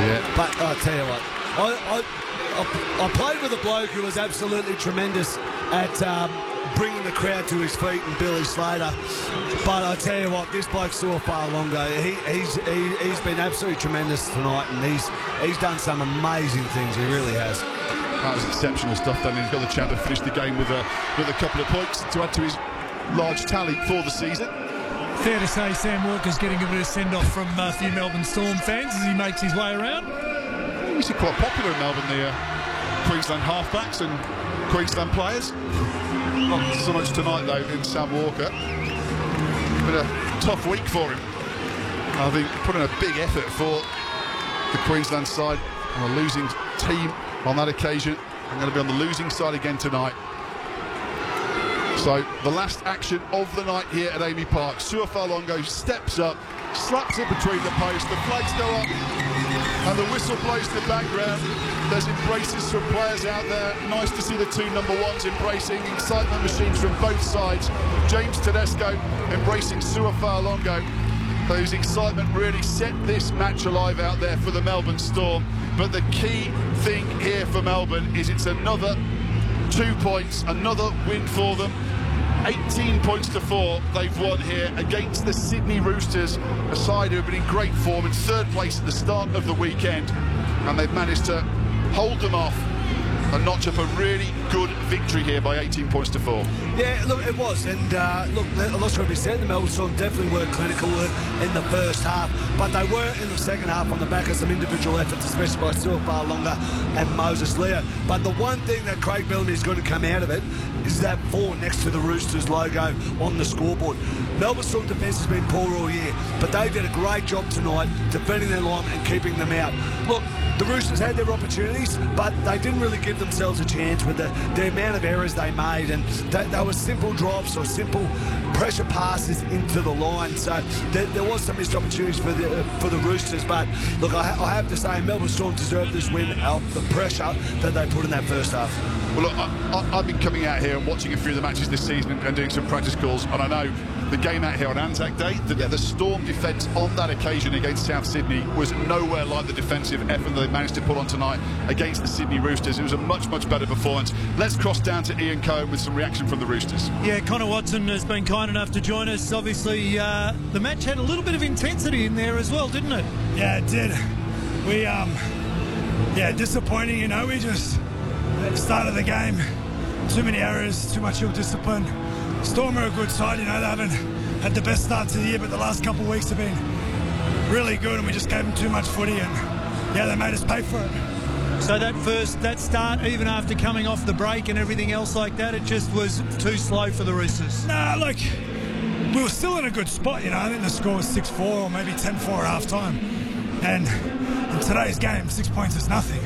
Yeah. But I tell you what, I played with a bloke who was absolutely tremendous at bringing the crowd to his feet, and Billy Slater. But I tell you what, this bloke Su'Fa'alogo, he's been absolutely tremendous tonight, and he's done some amazing things. He really has. That was exceptional stuff. Then he's got the chance to finish the game with a couple of points to add to his large tally for the season. Fair to say Sam Walker's getting a bit of send-off from a few Melbourne Storm fans as he makes his way around. He's quite popular in Melbourne, the Queensland halfbacks and Queensland players. Not so much tonight, though, in Sam Walker. Been a tough week for him. I think putting a big effort for the Queensland side on a losing team on that occasion. I'm going to be on the losing side again tonight. So the last action of the night here at AAMI Park. Su'Fa'alogo steps up, slaps it between the posts, the flags go up, and the whistle blows in the background. There's embraces from players out there. Nice to see the two number ones embracing. Excitement machines from both sides. James Tedesco embracing Su'Fa'alogo. Those excitement really set this match alive out there for the Melbourne Storm. But the key thing here for Melbourne is it's another 2 points, another win for them. 18 points to 4 they've won here against the Sydney Roosters, a side who have been in great form in third place at the start of the weekend, and they've managed to hold them off and notch up a really good victory here by 18 points to 4. Yeah, look, it was, and look, a lot's got to be said. The Melbourne Storm definitely were clinical in the first half, but they were in the second half on the back of some individual efforts, especially by Su'Fa'alogo and Moses Leo. But the one thing that Craig Bellamy is going to come out of it is that 4 next to the Roosters logo on the scoreboard. Melbourne Storm defence has been poor all year, but they did a great job tonight defending their line and keeping them out. Look, the Roosters had their opportunities, but they didn't really give themselves a chance with the amount of errors they made, and they were simple drops or simple pressure passes into the line. So there was some missed opportunities for the Roosters. But look, I have to say, Melbourne Storm deserved this win out the pressure that they put in that first half. Well, look, I've been coming out here and watching a few of the matches this season and doing some practice calls, and I know the game out here on Anzac Day, the Storm defence on that occasion against South Sydney was nowhere like the defensive effort that they managed to put on tonight against the Sydney Roosters. It was a much, much better performance. Let's cross down to Ian Cohen with some reaction from the Roosters. Yeah, Connor Watson has been kind enough to join us. Obviously, the match had a little bit of intensity in there as well, didn't it? Yeah, it did. We, disappointing, you know. We just, at the start of the game, too many errors, too much ill discipline. Storm are a good side, you know. They haven't had the best start to the year, but the last couple of weeks have been really good, and we just gave them too much footy, and yeah, they made us pay for it. So that start, even after coming off the break and everything else like that, it just was too slow for the Roosters. Nah, look, we were still in a good spot, you know. I think the score was 6-4 or maybe 10-4 at half time, and in today's game, 6 points is nothing.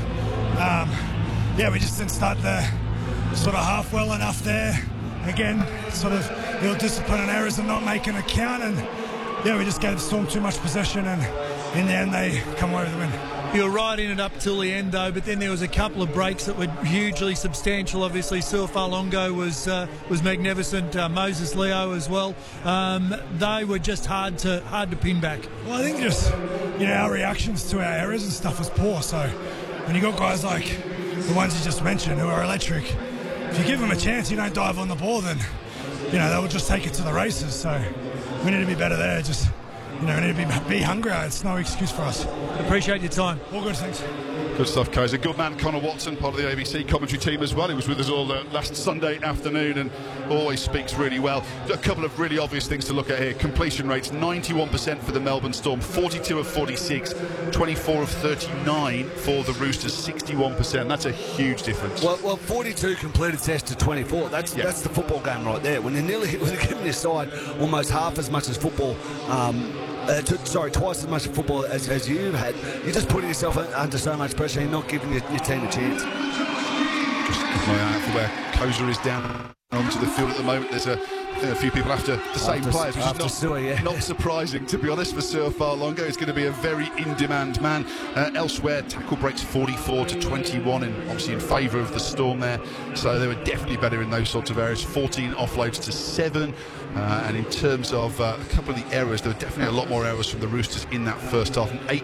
We just didn't start the sort of half well enough there. Again, sort of ill discipline and errors of not making a count, and yeah, we just gave the Storm too much possession, and in the end they come away with the win. You were right in it up till the end, though, but then there was a couple of breaks that were hugely substantial. Obviously, Su'Fa'alogo was magnificent. Moses Leo as well. They were just hard to pin back. Well, I think just, you know, our reactions to our errors and stuff was poor. So when you got guys like the ones you just mentioned who are electric, if you give them a chance, you don't dive on the ball, then, you know, they will just take it to the races. So we need to be better there. Just, you know, we need to be hungrier. It's no excuse for us. Appreciate your time. All good, thanks. Good stuff, Kaiser. Good man, Connor Watson, part of the ABC commentary team as well. He was with us all last Sunday afternoon and always speaks really well. A couple of really obvious things to look at here. Completion rates, 91% for the Melbourne Storm, 42 of 46, 24 of 39 for the Roosters, 61%. That's a huge difference. Well, 42 completed tests to 24. That's the football game right there. When you're giving your side almost half as much as football, twice as much football as you've had, you're just putting yourself under so much pressure. You're not giving your team a chance. Just keep my eye out for where Koza is down onto the field at the moment. There's a few people after the same players, which is not surprising, to be honest, for Su'Fa'alogo. He's going to be a very in-demand man. Elsewhere, tackle breaks 44 to 21, and obviously in favour of the Storm there. So they were definitely better in those sorts of areas. 14 offloads to 7. And in terms of a couple of the errors, there were definitely a lot more errors from the Roosters in that first half. And 8